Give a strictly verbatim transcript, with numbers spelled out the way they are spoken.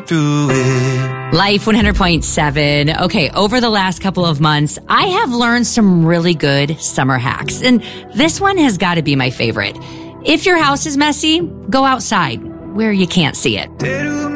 through it. Life one hundred point seven. Okay, over the last couple of months, I have learned some really good summer hacks, and this one has got to be my favorite. If your house is messy, go outside where you can't see it.